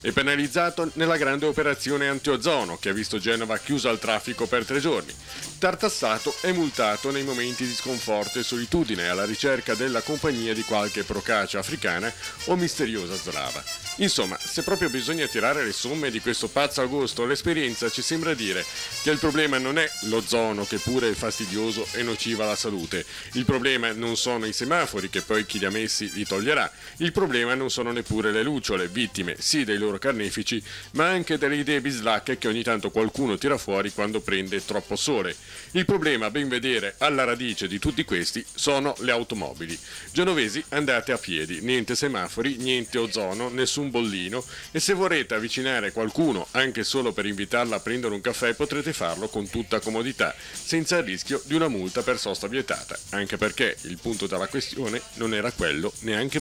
E penalizzato nella grande operazione antiozono che ha visto Genova chiusa al traffico per 3 giorni. Tartassato e multato nei momenti di sconforto e solitudine alla ricerca della compagnia di qualche procaccia africana o misteriosa slava. Insomma, se proprio bisogna tirare le somme di questo pazzo agosto, l'esperienza ci sembra dire che il problema non è l'ozono che pure è fastidioso e nociva alla salute. Il problema non sono i semafori che poi chi li ha messi li toglierà. Il problema non sono neppure le lucciole, vittime sì dei loro carnefici, ma anche delle idee bislacche che ogni tanto qualcuno tira fuori quando prende troppo sole. Il problema, a ben vedere, alla radice di tutti questi, sono le automobili. Genovesi, andate a piedi, niente semafori, niente ozono, nessun bollino, e se vorrete avvicinare qualcuno, anche solo per invitarla a prendere un caffè, potrete farlo con tutta comodità, senza il rischio di una multa per sosta vietata, anche perché il punto della questione non era quello neanche